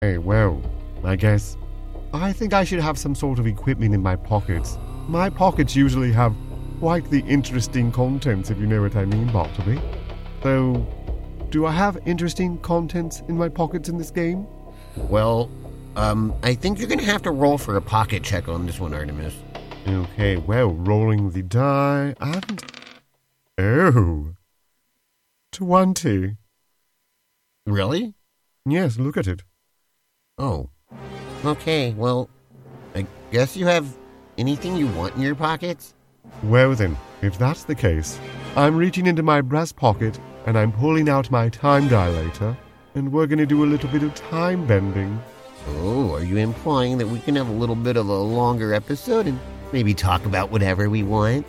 Hey, well, I think I should have some sort of equipment in my pockets. My pockets usually have quite the interesting contents, if you know what I mean, Bartleby. So, do I have interesting contents in my pockets in this game? Well, I think you're gonna have to roll for a pocket check on this one, Artemis. Okay, well, rolling the die, and... Oh! 20. Really? Yes, look at it. Oh. Okay, well, I guess you have anything you want in your pockets? Well then, if that's the case, I'm reaching into my breast pocket and I'm pulling out my time dilator, and we're gonna do a little bit of time bending. Oh, are you implying that we can have a little bit of a longer episode and maybe talk about whatever we want?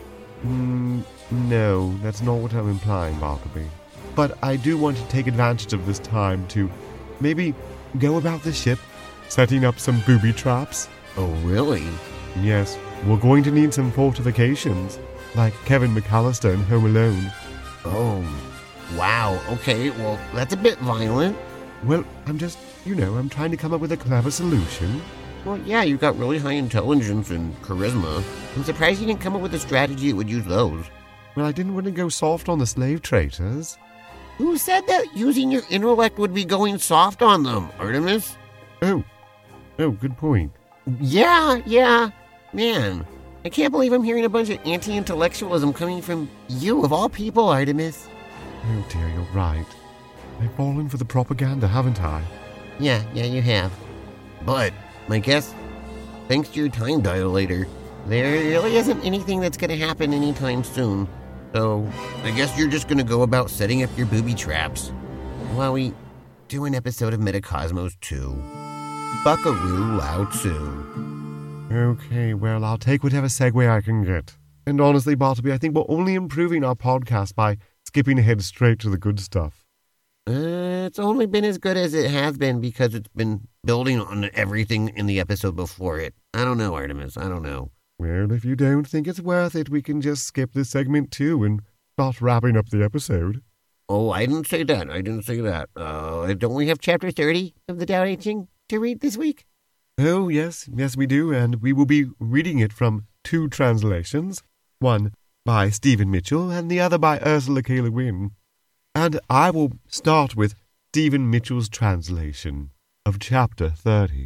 No, that's not what I'm implying, Bartleby. But I do want to take advantage of this time to maybe go about the ship, setting up some booby traps. Oh, really? Yes, we're going to need some fortifications, like Kevin McAllister in Home Alone. Oh, wow. Okay, well, that's a bit violent. Well, I'm trying to come up with a clever solution. Well, yeah, you've got really high intelligence and charisma. I'm surprised you didn't come up with a strategy that would use those. Well, I didn't want to go soft on the slave traders. Who said that using your intellect would be going soft on them, Artemis? Oh, good point. Yeah. Man, I can't believe I'm hearing a bunch of anti-intellectualism coming from you, of all people, Artemis. Oh dear, you're right. I've fallen for the propaganda, haven't I? Yeah, you have. But, I guess, thanks to your time dilator, there really isn't anything that's going to happen anytime soon. So, I guess you're just going to go about setting up your booby traps while we do an episode of Metacosmos 2. Buckaroo Lao Tzu. Okay, well, I'll take whatever segue I can get. And honestly, Bartleby, I think we're only improving our podcast by skipping ahead straight to the good stuff. It's only been as good as it has been because it's been building on everything in the episode before it. I don't know, Artemis. I don't know. Well, if you don't think it's worth it, we can just skip this segment too and start wrapping up the episode. Oh, I didn't say that. Don't we have Chapter 30 of the Tao Te Ching to read this week? Oh, yes, we do, and we will be reading it from two translations, one by Stephen Mitchell and the other by Ursula K. Le Guin. And I will start with Stephen Mitchell's translation of Chapter 30.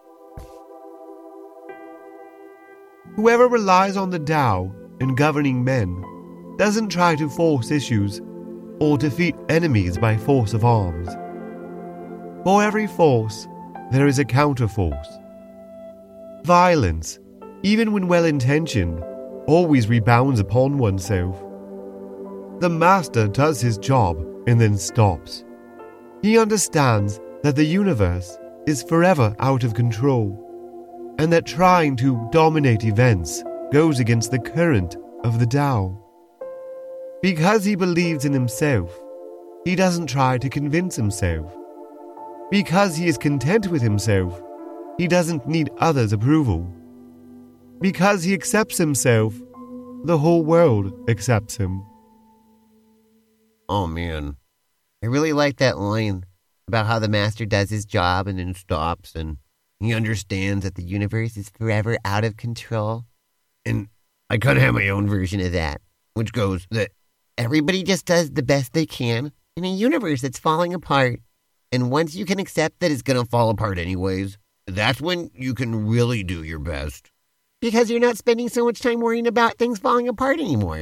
Whoever relies on the Tao in governing men doesn't try to force issues or defeat enemies by force of arms. For every force, there is a counterforce. Violence, even when well-intentioned, always rebounds upon oneself. The master does his job and then stops. He understands that the universe is forever out of control, and that trying to dominate events goes against the current of the Tao. Because he believes in himself, he doesn't try to convince himself. Because he is content with himself, he doesn't need others' approval. Because he accepts himself, the whole world accepts him. Oh, man. I really like that line about how the master does his job and then stops, and he understands that the universe is forever out of control. And I kind of have my own version of that, which goes that everybody just does the best they can in a universe that's falling apart. And once you can accept that it's going to fall apart anyways, that's when you can really do your best. Because you're not spending so much time worrying about things falling apart anymore.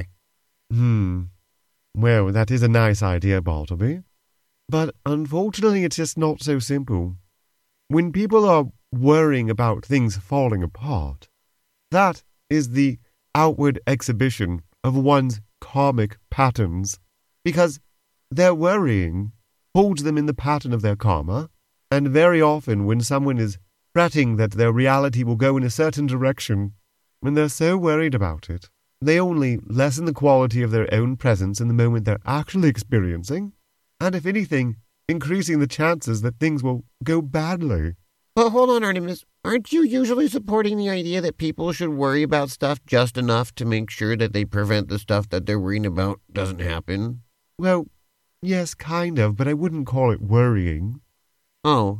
Well, that is a nice idea, Bartleby. But unfortunately, it's just not so simple. When people are worrying about things falling apart, that is the outward exhibition of one's karmic patterns, because their worrying holds them in the pattern of their karma, and very often when someone is fretting that their reality will go in a certain direction, when they're so worried about it, they only lessen the quality of their own presence in the moment they're actually experiencing, and if anything, increasing the chances that things will go badly. But hold on, Artemis. Aren't you usually supporting the idea that people should worry about stuff just enough to make sure that they prevent the stuff that they're worrying about doesn't happen? Well, yes, kind of, but I wouldn't call it worrying. Oh,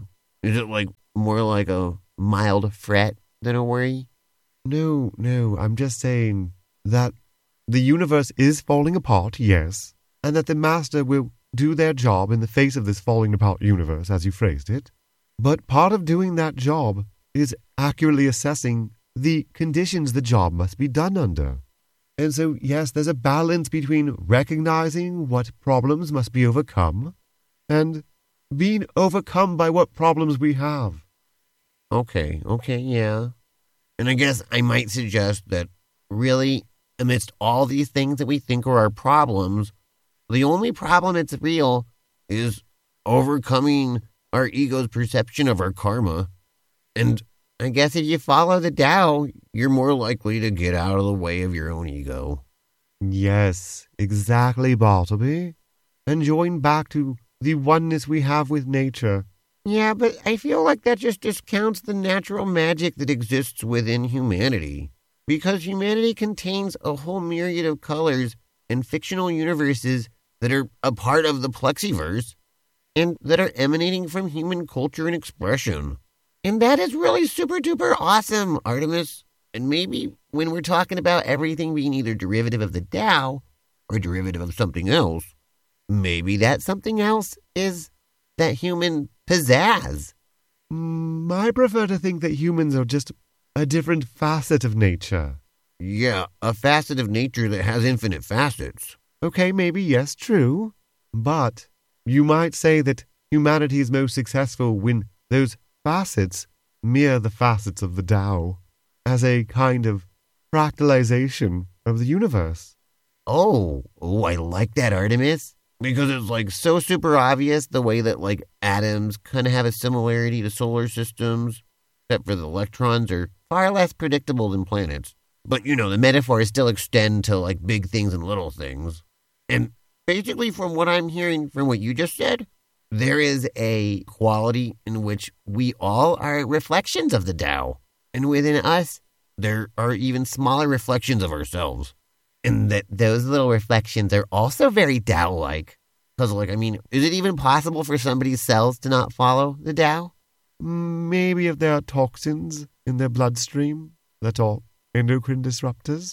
Is it like more like a mild fret than a worry? No, I'm just saying that the universe is falling apart, yes, and that the Master will do their job in the face of this falling apart universe, as you phrased it. But part of doing that job is accurately assessing the conditions the job must be done under. And so, yes, there's a balance between recognizing what problems must be overcome and being overcome by what problems we have. Okay, yeah. And I guess I might suggest that really, amidst all these things that we think are our problems, the only problem that's real is overcoming our ego's perception of our karma. And I guess if you follow the Tao, you're more likely to get out of the way of your own ego. Yes, exactly, Bartleby. And join back to the oneness we have with nature. Yeah, but I feel like that just discounts the natural magic that exists within humanity. Because humanity contains a whole myriad of colors and fictional universes that are a part of the Plexiverse and that are emanating from human culture and expression. And that is really super duper awesome, Artemis. And maybe when we're talking about everything being either derivative of the Tao or derivative of something else, maybe that something else is that human pizzazz. I prefer to think that humans are just a different facet of nature. Yeah, a facet of nature that has infinite facets. Okay, maybe, yes, true. But you might say that humanity is most successful when those facets mirror the facets of the Tao as a kind of fractalization of the universe. Oh, I like that, Artemis. Because it's like so super obvious the way that like atoms kind of have a similarity to solar systems, except for the electrons are far less predictable than planets. But the metaphors still extend to like big things and little things. And basically from what I'm hearing from what you just said, there is a quality in which we all are reflections of the Tao. And within us, there are even smaller reflections of ourselves. And that those little reflections are also very Tao-like. Because, is it even possible for somebody's cells to not follow the Tao? Maybe if there are toxins in their bloodstream that are endocrine disruptors.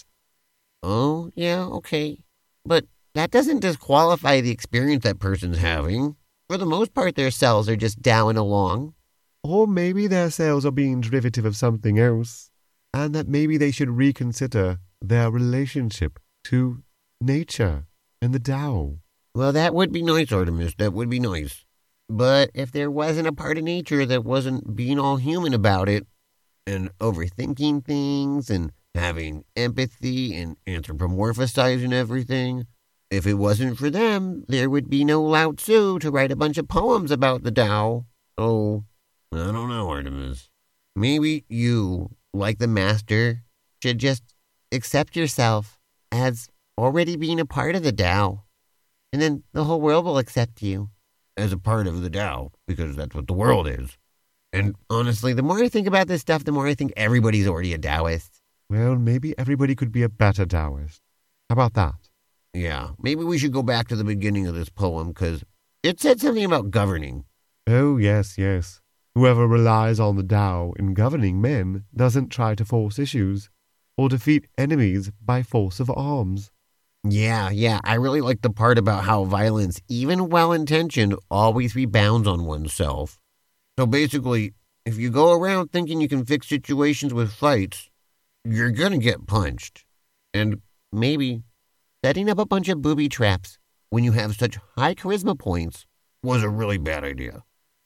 Oh, yeah, okay. But that doesn't disqualify the experience that person's having. For the most part, their cells are just Taoing along. Or maybe their cells are being derivative of something else, and that maybe they should reconsider their relationship to nature and the Tao. Well, that would be nice, Artemis. That would be nice. But if there wasn't a part of nature that wasn't being all human about it, and overthinking things, and having empathy, and anthropomorphizing everything, if it wasn't for them, there would be no Lao Tzu to write a bunch of poems about the Tao. Oh, I don't know, Artemis. Maybe you, like the Master, should just accept yourself as already being a part of the Tao. And then the whole world will accept you as a part of the Tao, because that's what the world is. And honestly, the more I think about this stuff, the more I think everybody's already a Taoist. Well, maybe everybody could be a better Taoist. How about that? Yeah, maybe we should go back to the beginning of this poem, because it said something about governing. Oh, yes. Whoever relies on the Tao in governing men doesn't try to force issues or defeat enemies by force of arms. Yeah, I really like the part about how violence, even well-intentioned, always rebounds on oneself. So basically, if you go around thinking you can fix situations with fights, you're gonna get punched. And maybe setting up a bunch of booby traps when you have such high charisma points was a really bad idea.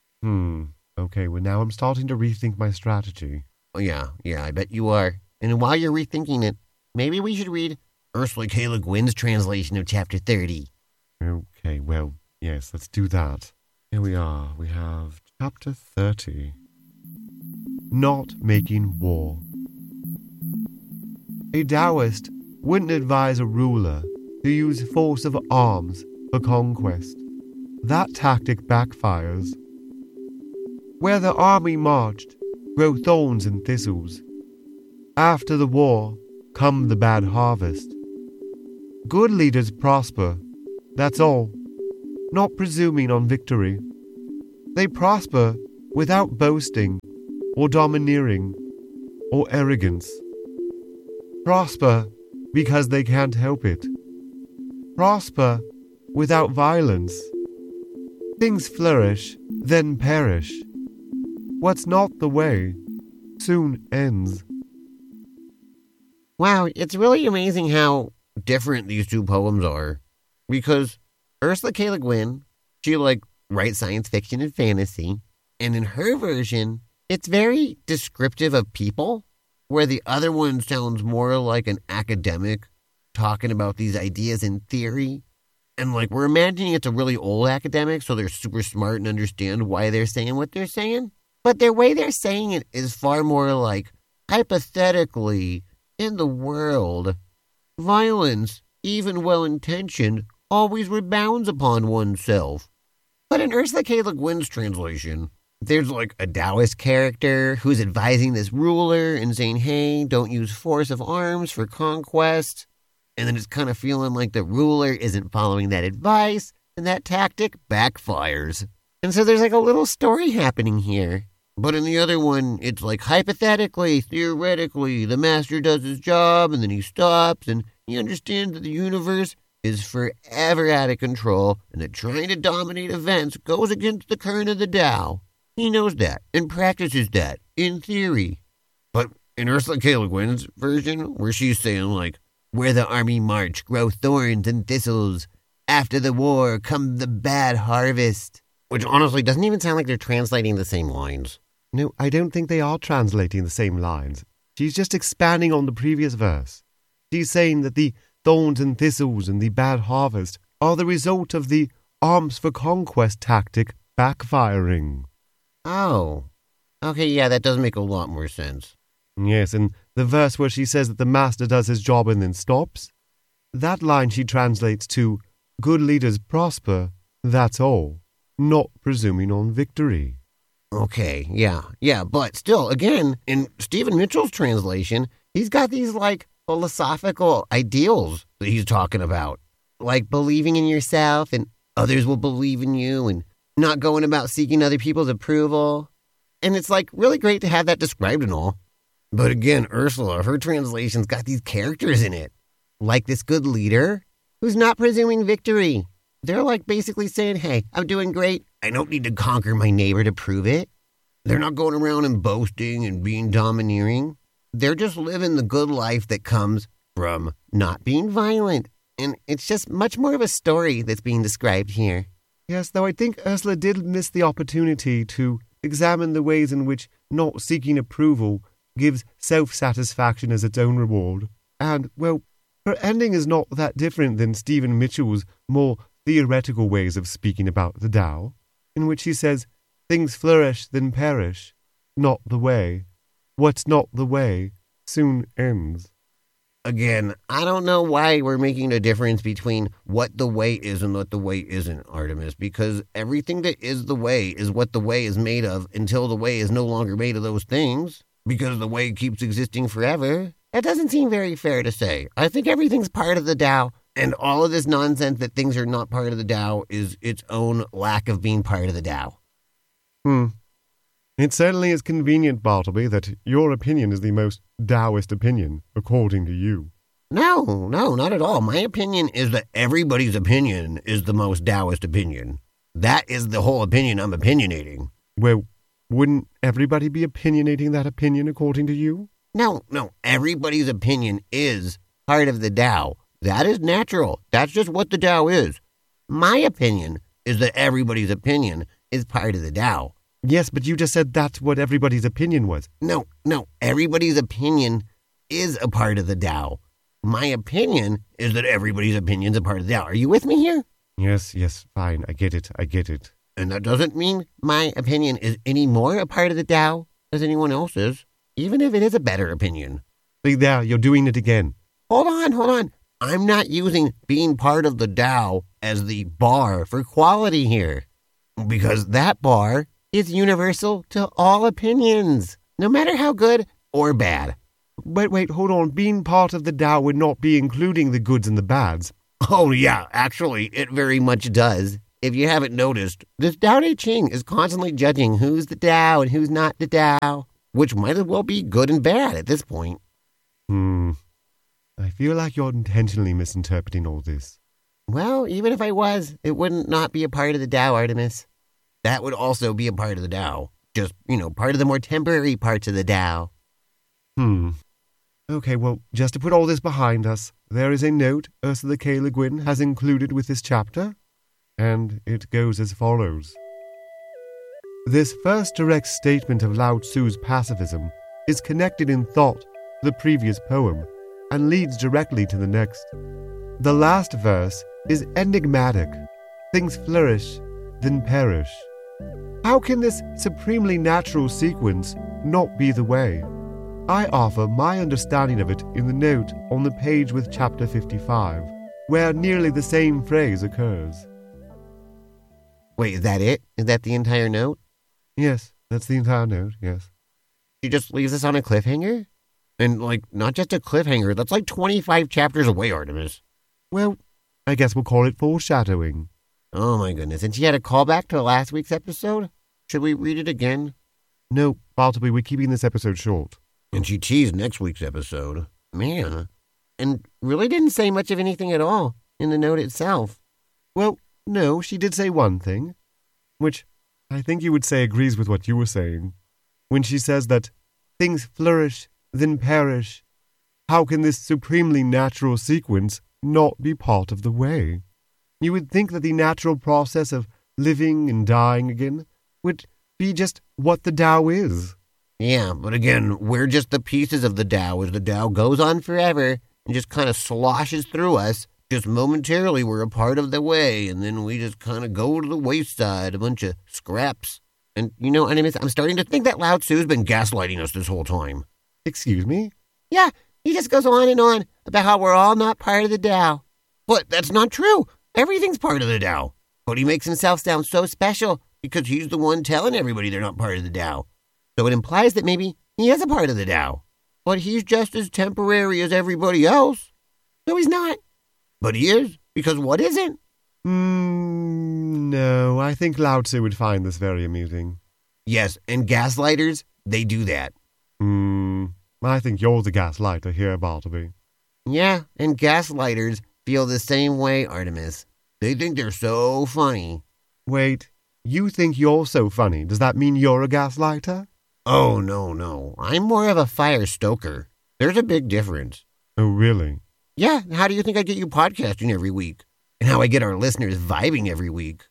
Okay, well now I'm starting to rethink my strategy. Yeah, I bet you are. And while you're rethinking it, maybe we should read Ursula K. Le Guin's translation of Chapter 30. Okay, well, yes, let's do that. Here we are. We have Chapter 30. Not Making War. A Taoist wouldn't advise a ruler to use force of arms for conquest. That tactic backfires. Where the army marched grow thorns and thistles. After the war come the bad harvest. Good leaders prosper, that's all, not presuming on victory. They prosper without boasting or domineering or arrogance. Prosper because they can't help it. Prosper without violence. Things flourish, then perish. What's not the way soon ends. Wow, it's really amazing how different these two poems are. Because Ursula K. Le Guin, she writes science fiction and fantasy. And in her version, it's very descriptive of people, where the other one sounds more like an academic talking about these ideas in theory. And we're imagining it's a really old academic, so they're super smart and understand why they're saying what they're saying. But their way they're saying it is far more hypothetically, in the world, violence, even well-intentioned, always rebounds upon oneself. But in Ursula K. Le Guin's translation, there's a Taoist character who's advising this ruler and saying, hey, don't use force of arms for conquest. And then it's kind of feeling like the ruler isn't following that advice, and that tactic backfires. And so there's a little story happening here. But in the other one, it's hypothetically, theoretically, the master does his job, and then he stops, and he understands that the universe is forever out of control, and that trying to dominate events goes against the current of the Tao. He knows that, and practices that, in theory. But in Ursula K. Le Guin's version, where she's saying, where the army march grow thorns and thistles, after the war come the bad harvest. Which honestly doesn't even sound like they're translating the same lines. No, I don't think they are translating the same lines. She's just expanding on the previous verse. She's saying that the thorns and thistles and the bad harvest are the result of the arms for conquest tactic backfiring. Oh. Okay, yeah, that does make a lot more sense. Yes, and the verse where she says that the master does his job and then stops, that line she translates to, good leaders prosper, that's all, not presuming on victory. Okay, yeah, but still, again, in Stephen Mitchell's translation, he's got these, philosophical ideals that he's talking about. Believing in yourself and others will believe in you and not going about seeking other people's approval. And it's, really great to have that described and all. But again, Ursula, her translation's got these characters in it. This good leader who's not presuming victory. They're basically saying, hey, I'm doing great. I don't need to conquer my neighbor to prove it. They're not going around and boasting and being domineering. They're just living the good life that comes from not being violent. And it's just much more of a story that's being described here. Yes, though I think Ursula did miss the opportunity to examine the ways in which not seeking approval gives self-satisfaction as its own reward. And, well, her ending is not that different than Stephen Mitchell's more theoretical ways of speaking about the Tao, in which he says, things flourish then perish, not the way. What's not the way soon ends. Again, I don't know why we're making a difference between what the way is and what the way isn't, Artemis, because everything that is the way is what the way is made of until the way is no longer made of those things, because the way keeps existing forever. That doesn't seem very fair to say. I think everything's part of the Tao, and all of this nonsense that things are not part of the Tao is its own lack of being part of the Tao. It certainly is convenient, Bartleby, that your opinion is the most Taoist opinion, according to you. No, not at all. My opinion is that everybody's opinion is the most Taoist opinion. That is the whole opinion I'm opinionating. Well, wouldn't everybody be opinionating that opinion according to you? No, everybody's opinion is part of the Tao. That is natural. That's just what the Tao is. My opinion is that everybody's opinion is part of the Tao. Yes, but you just said that's what everybody's opinion was. No, everybody's opinion is a part of the Tao. My opinion is that everybody's opinion's a part of the Tao. Are you with me here? Yes, fine, I get it. And that doesn't mean my opinion is any more a part of the Tao as anyone else's, even if it is a better opinion. See there, you're doing it again. Hold on. I'm not using being part of the Tao as the bar for quality here, because that bar is universal to all opinions, no matter how good or bad. But wait, hold on. Being part of the Tao would not be including the goods and the bads. Oh, yeah, actually, it very much does. if you haven't noticed, this Tao Te Ching is constantly judging who's the Tao and who's not the Tao, which might as well be good and bad at this point. I feel like you're intentionally misinterpreting all this. Well, even if I was, it wouldn't not be a part of the Tao, Artemis. That would also be a part of the Tao. Just, part of the more temporary parts of the Tao. Okay, well, just to put all this behind us, there is a note Ursula K. Le Guin has included with this chapter, and it goes as follows. This first direct statement of Lao Tzu's pacifism is connected in thought to the previous poem and leads directly to the next. The last verse is enigmatic. Things flourish, then perish. How can this supremely natural sequence not be the way? I offer my understanding of it in the note on the page with chapter 55, where nearly the same phrase occurs. Wait, is that it? Is that the entire note? Yes, that's the entire note, yes. She just leaves us on a cliffhanger? And, not just a cliffhanger, that's 25 chapters away, Artemis. Well, I guess we'll call it foreshadowing. Oh my goodness, and she had a callback to last week's episode? Should we read it again? No, Bartleby, we're keeping this episode short. And she teased next week's episode. Man. And really didn't say much of anything at all in the note itself. Well, no, she did say one thing, which I think you would say agrees with what you were saying. When she says that things flourish, then perish, how can this supremely natural sequence not be part of the way? You would think that the natural process of living and dying again would be just what the Tao is. Yeah, but again, we're just the pieces of the Tao as the Tao goes on forever and just kind of sloshes through us. Just momentarily we're a part of the way, and then we just kind of go to the wayside, a bunch of scraps. And, Artemis, I'm starting to think that Lao Tzu's been gaslighting us this whole time. Excuse me? Yeah, he just goes on and on about how we're all not part of the Tao. But that's not true. Everything's part of the Tao. But he makes himself sound so special because he's the one telling everybody they're not part of the Tao. So it implies that maybe he is a part of the Tao. But he's just as temporary as everybody else. No, he's not. But he is, because what isn't? No, I think Lao Tzu would find this very amusing. Yes, and gaslighters, they do that. I think you're the gaslighter here, Bartleby. Yeah, and gaslighters feel the same way, Artemis. They think they're so funny. Wait, you think you're so funny? Does that mean you're a gaslighter? Oh, no. I'm more of a fire stoker. There's a big difference. Oh, really? Yeah, how do you think I get you podcasting every week? And how I get our listeners vibing every week?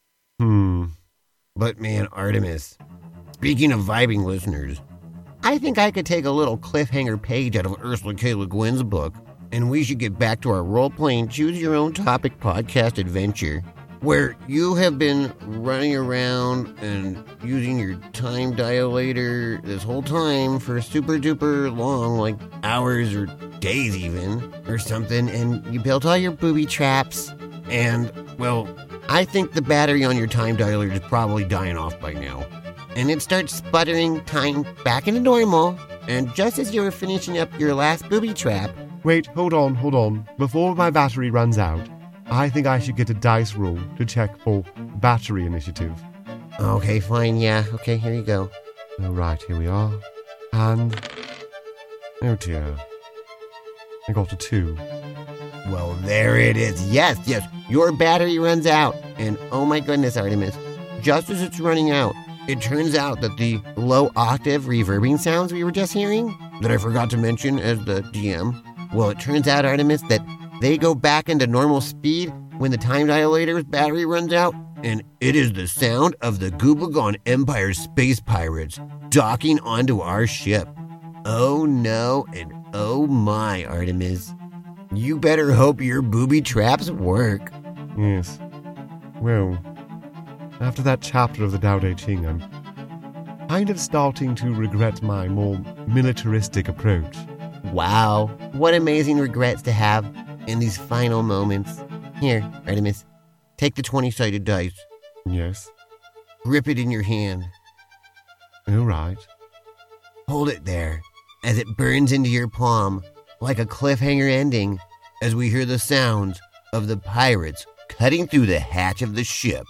But man, Artemis, speaking of vibing listeners, I think I could take a little cliffhanger page out of Ursula K. Le Guin's book, and we should get back to our role-playing choose-your-own-topic podcast adventure, where you have been running around and using your time dilator this whole time for super-duper long, hours or days even, or something, and you built all your booby traps, and, well, I think the battery on your time dilator is probably dying off by now. And it starts sputtering time back into normal, and just as you were finishing up your last booby trap... Wait, hold on. Before my battery runs out, I think I should get a dice roll to check for battery initiative. Okay, fine, yeah. Okay, here you go. All right, here we are. And... oh dear. I got a 2. Well, there it is. Yes, your battery runs out. And oh my goodness, Artemis, just as it's running out, it turns out that the low-octave reverbing sounds we were just hearing, that I forgot to mention as the DM, well, it turns out, Artemis, that they go back into normal speed when the time dilator's battery runs out, and it is the sound of the Gublagon Empire space pirates docking onto our ship. Oh no, and oh my, Artemis. You better hope your booby traps work. Yes. Well, after that chapter of the Tao Te Ching, I'm kind of starting to regret my more militaristic approach. Wow, what amazing regrets to have in these final moments. Here, Artemis, take the 20-sided dice. Yes. Grip it in your hand. All right. Hold it there as it burns into your palm like a cliffhanger ending as we hear the sounds of the pirates heading through the hatch of the ship.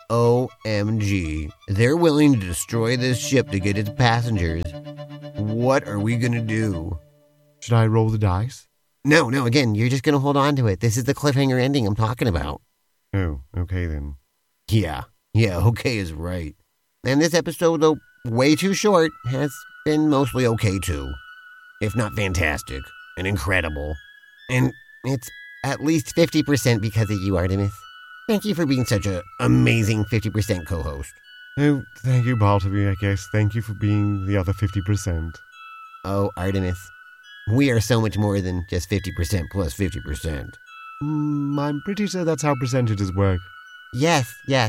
OMG. They're willing to destroy this ship to get its passengers. What are we gonna do? Should I roll the dice? No, again, you're just gonna hold on to it. This is the cliffhanger ending I'm talking about. Oh, okay then. Yeah, okay is right. And this episode, though way too short, has been mostly okay too. If not fantastic and incredible. And it's at least 50% because of you, Artemis. Thank you for being such an amazing 50% co-host. Oh, thank you, Bartleby, I guess. Thank you for being the other 50%. Oh, Artemis, we are so much more than just 50% plus 50%. I'm pretty sure that's how percentages work. Yes.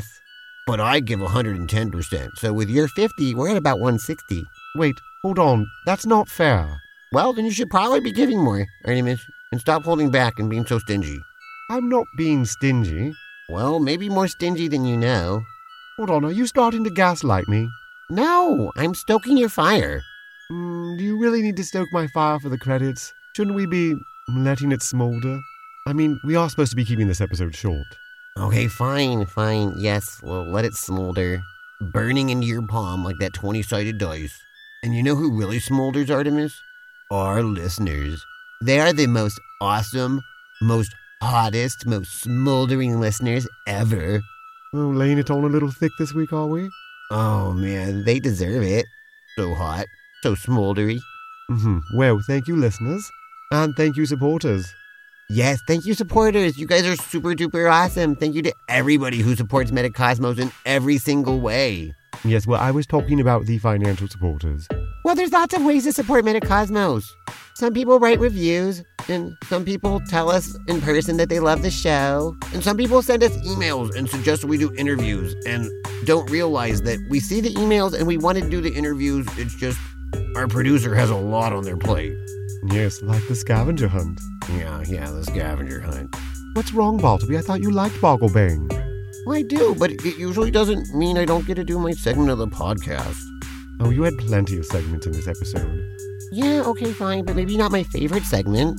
But I give 110%, so with your 50, we're at about 160. Wait, hold on. That's not fair. Well, then you should probably be giving more, Artemis, and stop holding back and being so stingy. I'm not being stingy. Well, maybe more stingy than you know. Hold on, are you starting to gaslight me? No, I'm stoking your fire. Do you really need to stoke my fire for the credits? Shouldn't we be letting it smolder? I mean, we are supposed to be keeping this episode short. Okay, fine. Yes, well, let it smolder. Burning into your palm like that 20-sided dice. And you know who really smolders, Artemis? Our listeners. They are the most awesome, most hottest, most smoldering listeners ever. Oh, laying it on a little thick this week, are we? Oh, man, they deserve it. So hot, so smoldery. Well, thank you, listeners. And thank you, supporters. Yes, thank you, supporters. You guys are super duper awesome. Thank you to everybody who supports Metacosmos in every single way. Yes, well, I was talking about the financial supporters. Well, there's lots of ways to support Metacosmos. Some people write reviews, and some people tell us in person that they love the show, and some people send us emails and suggest we do interviews, and don't realize that we see the emails and we want to do the interviews. It's just our producer has a lot on their plate. Yes, like the scavenger hunt. Yeah, the scavenger hunt. What's wrong, Bartleby? I thought you liked Boggle Bang. Well, I do, but it usually doesn't mean I don't get to do my segment of the podcast. Oh, you had plenty of segments in this episode. Yeah, okay, fine, but maybe not my favorite segment.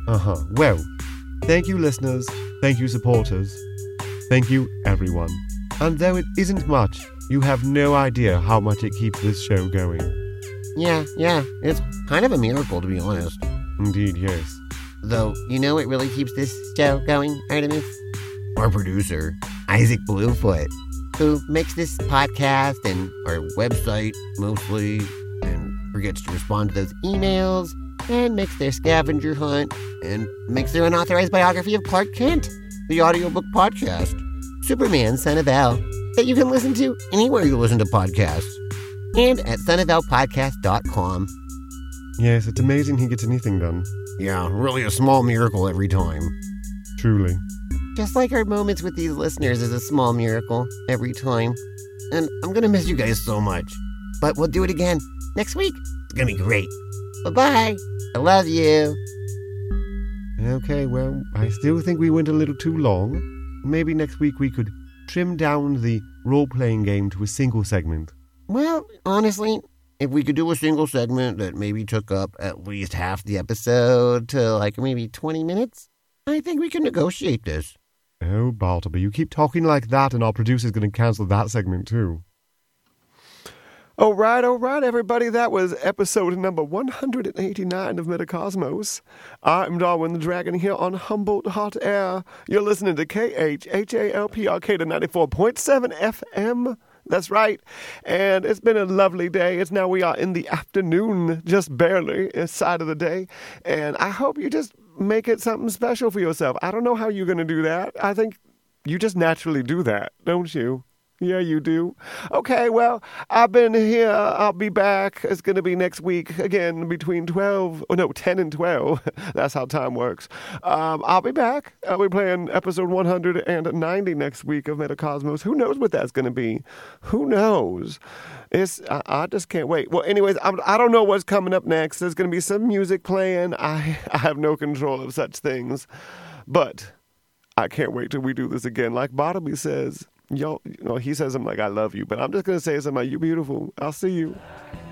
Well, thank you, listeners. Thank you, supporters. Thank you, everyone. And though it isn't much, you have no idea how much it keeps this show going. Yeah, it's kind of a miracle, to be honest. Indeed, yes. Though, you know what really keeps this show going, Artemis? Our producer, Isaac Bluefoot, who makes this podcast and our website mostly, and forgets to respond to those emails, and makes their scavenger hunt, and makes their unauthorized biography of Clark Kent, the audiobook podcast, Superman, Son of El, that you can listen to anywhere you listen to podcasts, and at sonofelpodcast.com. Yes, it's amazing he gets anything done. Yeah, really a small miracle every time. Truly. Just like our moments with these listeners is a small miracle every time. And I'm going to miss you guys so much. But we'll do it again next week. It's going to be great. Bye-bye. I love you. Okay, well, I still think we went a little too long. Maybe next week we could trim down the role-playing game to a single segment. Well, honestly, if we could do a single segment that maybe took up at least half the episode to like maybe 20 minutes, I think we can negotiate this. Oh, Bartleby, you keep talking like that and our producer's going to cancel that segment too. All right, everybody. That was episode number 189 of Metacosmos. I'm Darwin the Dragon here on Humboldt Hot Air. You're listening to KHHALP Arcata 94.7 FM. That's right. And it's been a lovely day. We are in the afternoon, just barely, side of the day. And I hope you just make it something special for yourself. I don't know how you're going to do that. I think you just naturally do that, don't you? Yeah, you do. Okay, well, I've been here. I'll be back. It's going to be next week, again, between 10 and 12. That's how time works. I'll be back. I'll be playing episode 190 next week of Metacosmos. Who knows what that's going to be? Who knows? I just can't wait. Well, anyways, I don't know what's coming up next. There's going to be some music playing. I have no control of such things. But I can't wait till we do this again. Like Bartleby says, he says something like, I love you. But I'm just going to say something like, you're beautiful. I'll see you.